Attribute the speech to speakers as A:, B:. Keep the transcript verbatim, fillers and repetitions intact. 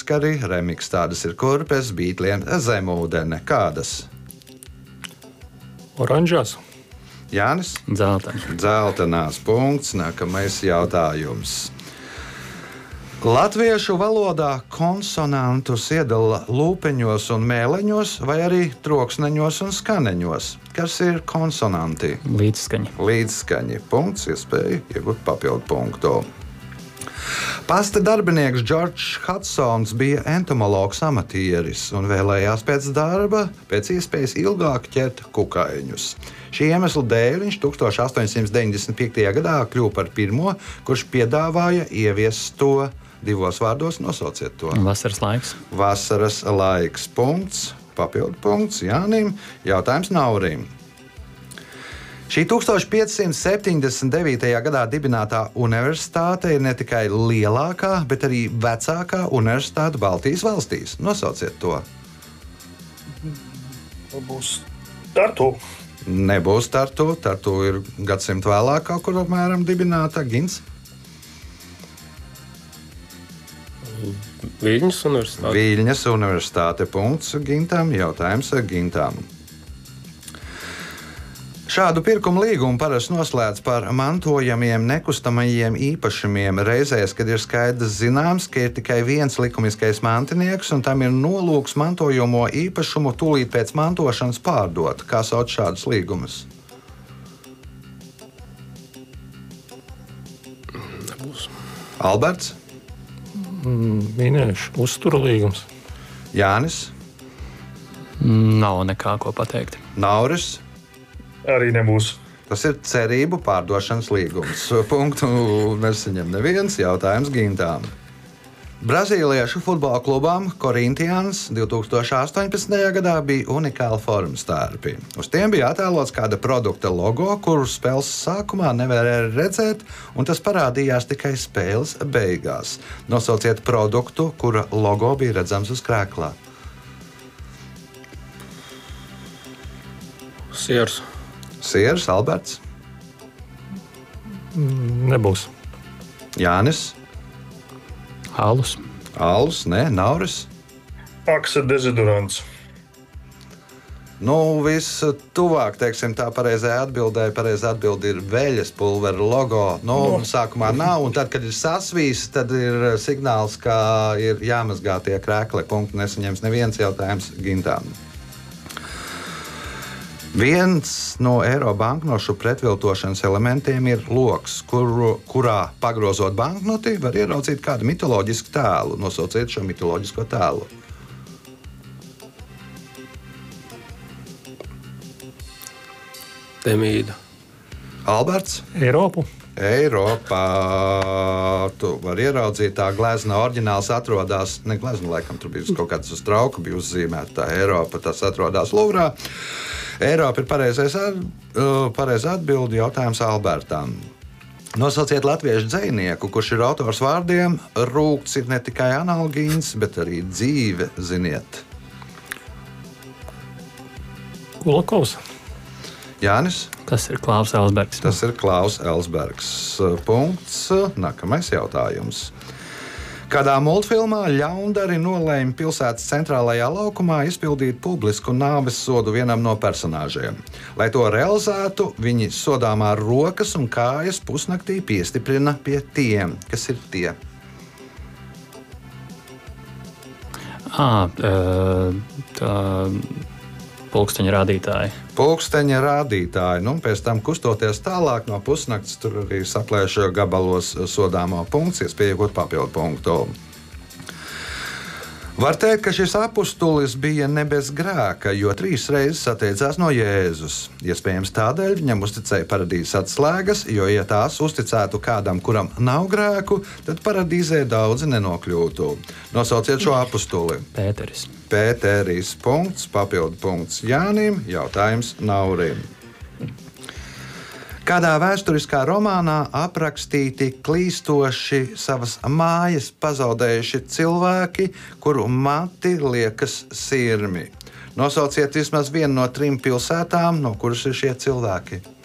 A: Askari, Remiks tādas ir kurpes, Bītliem Zemūdene. Kādas?
B: Oranžās.
A: Jānis?
C: Dzeltena.
A: Dzeltenās punkts. Nākamais jautājums. Latviešu valodā konsonantus iedala lūpeņos un mēleņos vai arī troksneņos un skaneņos. Kas ir konsonanti?
C: Līdzskaņi.
A: Līdzskaņi. Punkts, iespēja iegūt papildu punktu. Pasta darbinieks Džordžs Hudsons bija entomologs amatieris un vēlējās pēc darba pēc iespējas ilgāk ķert kukaiņus. Šī iemesla dēļ viņš tūkstoš astoņsimt deviņdesmit piektajā gadā kļuva par pirmo, kurš piedāvāja ieviest to divos vārdos. Nosauciet to.
C: Vasaras laiks.
A: Vasaras laiks. Punkts. Papildu punkts Jānim. Jautājums Naurim. Šī tūkstoš piecsimt septiņdesmit devītajā gadā dibinātā universitāte ir ne tikai lielākā, bet arī vecākā universitāte Baltijas valstīs. Nosauciet to.
B: Būs Tartu.
A: Nebūs Tartu. Tartu ir gadsimtu vēlāk kaut kur apmēram dibināta. Gins?
B: Viļņas universitāte.
A: Viļņas universitāte. Punkts Gintam. Jautājums Gintam. Šādu pirkuma līgumu parasti noslēdz par mantojamiem nekustamajiem īpašumiem reizēs, kad ir skaidrs zināms, ka ir tikai viens likumiskais mantinieks un tam ir nolūks mantojamo īpašumu tūlīt pēc mantošanas pārdot. Kā sauc šādus līgumus?
B: Nebūs.
A: Alberts?
B: Minēšu. Uztura līgums.
A: Jānis?
C: Nav nekā ko pateikt.
A: Nauris?
B: Arī nebūs.
A: Tas ir cerību pārdošanas līgums. Punktu nesaņem neviens. Jautājums Gintām. Brazīliešu futbola klubām Corinthians divtūkstoš astoņpadsmitajā gadā bija unikāla forma stērpi. Uz tiem bija attēlots kāda produkta logo, kuru spēles sākumā nevarēja redzēt, un tas parādījās tikai spēles beigās. Nosauciet produktu, kura logo bija redzams uz krēklā.
B: Siers.
A: Siers, Alberts?
B: Nebūs.
A: Jānis?
C: Alus.
A: Alus, nē, Nauris?
B: Aksa dezodorants.
A: Nu, viss tuvāk, teiksim, tā pareizajā atbildē. Pareizā atbilde ir veļas pulvera logo. Nu, no. Sākumā nav, un tad, kad ir sasvīs, tad ir signāls, ka ir jāmazgā tie krēkli. Punktu nesaņems neviens. Jautājums Gintām. Viens no eiro banknošu pretviltošanas elementiem ir loks, kuru, kurā pagrozot banknoti var ieraudzīt kādu mitoloģisku tēlu. Nosauciet šo mitoloģisko tēlu.
B: Temīda.
A: Alberts?
B: Eiropu.
A: Eiropā tu var ieraudzīt, tā glezna oriģināls atrodas, ne glezna, laikam tur bija kaut kāds uz trauka, bija uzzīmēta tā Eiropa, tas atrodas Luvrā. Eiropa ir pareizais pareizā atbildi. Jautājums Albertam. Nosauciet latviešu dzejnieku, kurš ir autors vārdiem rūgts ir ne tikai analgīns, bet arī dzīve, ziniet.
B: Kulakovs.
A: Jānis?
C: Tas ir Klaus Elsbergs.
A: Tas ir Klaus Elsbergs. Punkts. Nākamais jautājums. Kādā multfilmā ļaundari nolēma pilsētas centrālajā laukumā izpildīt publisku nāves sodu vienam no personāžiem. Lai to realizētu, viņi sodāmā rokas un kājas pusnaktī piestiprina pie tiem. Kas ir tie?
C: À, tā pulksteņa rādītāji.
A: Pulksteņa rādītāji. Nu, pēc tam kustoties tālāk no pusnakts, tur arī saplēša gabalos sodāmo punkts, iespējot papildu punktu. Var teikt, ka šis apustulis bija ne bez grēka, jo trīs reizes atteicās no Jēzus. Iespējams tādēļ viņam uzticēja paradīzes atslēgas, jo, ja tās uzticētu kādam, kuram nav grēku, tad paradīzē daudzi nenokļūtu. Nosauciet šo apustuli.
C: Pēteris.
A: Pēteris. Punkts, papildu punkts Jānim, jautājums Naurim. Kādā vēsturiskā romānā aprakstīti klīstoši savas mājas pazaudējuši cilvēki, kuru mati liekas sirmi. Nosauciet vismaz vienu no trim pilsētām, no kuras ir šie cilvēki.